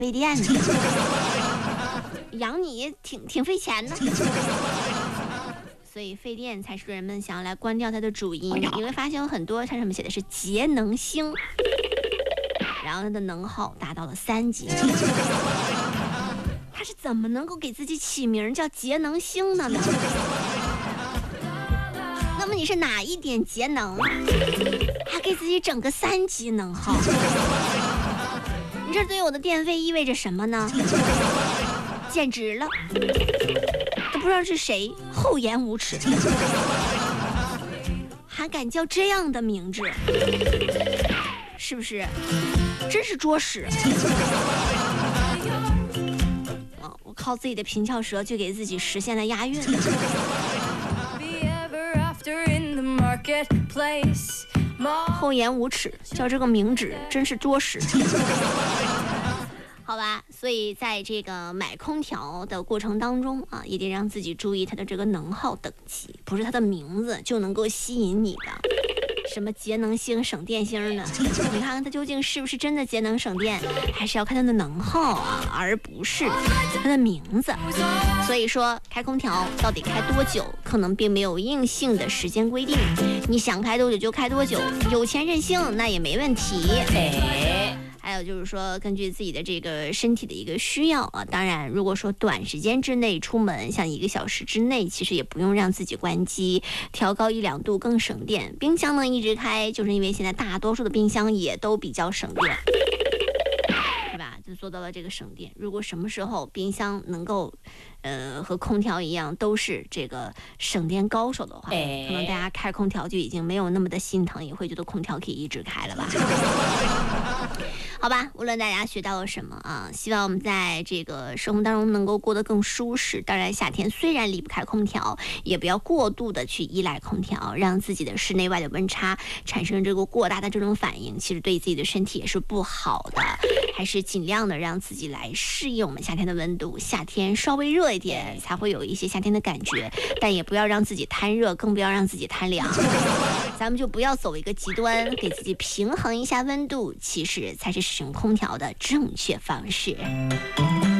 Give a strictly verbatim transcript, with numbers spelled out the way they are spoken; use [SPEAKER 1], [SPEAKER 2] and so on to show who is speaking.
[SPEAKER 1] 费电呢，养你挺挺费钱的。所以费电才是人们想要来关掉它的主因。你会发现有很多它上面写的是节能星，然后它的能耗达到了三级。它是怎么能够给自己起名叫节能星的呢？那么你是哪一点节能，还给自己整个三级能耗？你这对于我的电费意味着什么呢？简直了，都不知道是谁厚颜无耻，还敢叫这样的名字，是不是？真是作死！啊，我靠自己的平翘舌就给自己实现了押韵。厚颜无耻，叫这个名字真是作死。好吧，所以在这个买空调的过程当中啊，也得让自己注意它的这个能耗等级，不是它的名字就能够吸引你的。什么节能星、省电星呢？你看看它究竟是不是真的节能省电，还是要看它的能耗啊，而不是它的名字。所以说，开空调到底开多久，可能并没有硬性的时间规定，你想开多久就开多久，有钱任性那也没问题。哎。还有就是说，根据自己的这个身体的一个需要啊，当然，如果说短时间之内出门，像一个小时之内，其实也不用让自己关机，调高一两度更省电。冰箱呢一直开，就是因为现在大多数的冰箱也都比较省电，对吧？就做到了这个省电。如果什么时候冰箱能够，呃，和空调一样都是这个省电高手的话，哎、可能大家开空调就已经没有那么的心疼，也会觉得空调可以一直开了吧。好吧，无论大家学到了什么啊，希望我们在这个生活当中能够过得更舒适。当然，夏天虽然离不开空调，也不要过度的去依赖空调，让自己的室内外的温差产生这个过大的这种反应，其实对自己的身体也是不好的。还是尽量的让自己来适应我们夏天的温度，夏天稍微热一点才会有一些夏天的感觉，但也不要让自己贪热，更不要让自己贪凉。咱们就不要走一个极端，给自己平衡一下温度，其实才是使用空调的正确方式。